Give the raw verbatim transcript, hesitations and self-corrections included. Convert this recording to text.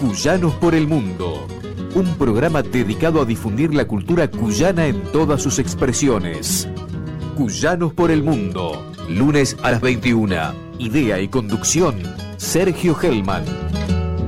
Cuyanos por el Mundo, un programa dedicado a difundir la cultura cuyana en todas sus expresiones. Cuyanos por el Mundo, lunes a las veintiuna. Idea y conducción, Sergio Hellman.